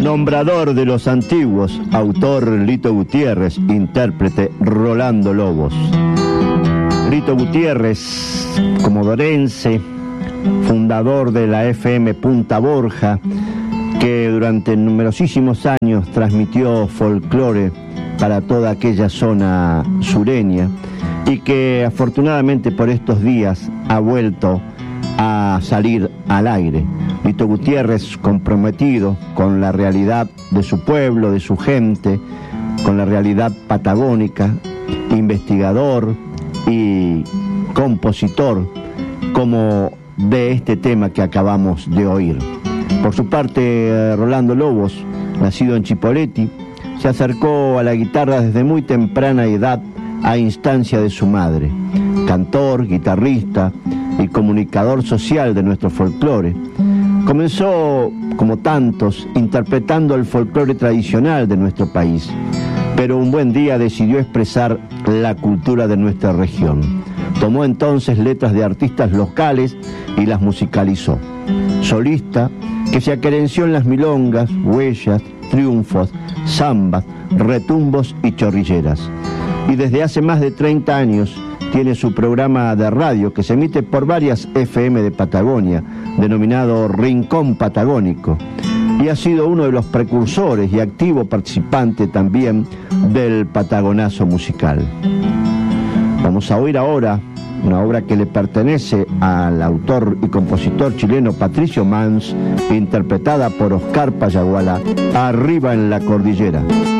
Nombrador de los antiguos, autor Lito Gutiérrez, intérprete Rolando Lobos. Lito Gutiérrez, comodorense, fundador de la FM Punta Borja, que durante numerosísimos años transmitió folclore para toda aquella zona sureña y que afortunadamente por estos días ha vuelto a salir al aire. Lito Gutiérrez, comprometido con la realidad de su pueblo, de su gente, con la realidad patagónica, investigador y compositor como de este tema que acabamos de oír. Por su parte, Rolando Lobos, nacido en Chipoleti, se acercó a la guitarra desde muy temprana edad a instancia de su madre, cantor, guitarrista y comunicador social de nuestro folclore. Comenzó, como tantos, interpretando el folclore tradicional de nuestro país, pero un buen día decidió expresar la cultura de nuestra región. Tomó entonces letras de artistas locales y las musicalizó. Solista que se aquerenció en las milongas, huellas, triunfos, zambas, retumbos y chorrilleras. Y desde hace más de 30 años tiene su programa de radio que se emite por varias FM de Patagonia, denominado Rincón Patagónico, y ha sido uno de los precursores y activo participante también del patagonazo musical. Vamos a oír ahora una obra que le pertenece al autor y compositor chileno Patricio Mans, interpretada por Oscar Payaguala, Arriba en la Cordillera.